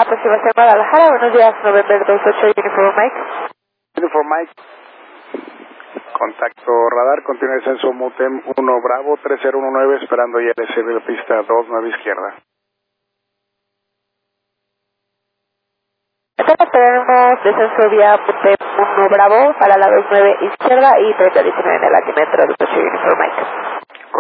Aproximación Guadalajara, buenos días, November 28, Uniform Mike. Uniform Mike. Contacto radar, continúa descenso Mutem 1 Bravo 3019, esperando ILS de la pista 29 izquierda. Entonces tenemos descenso vía Mutem 1 Bravo para la 29 izquierda y 3019 en el altímetro de 28 Uniform Mike.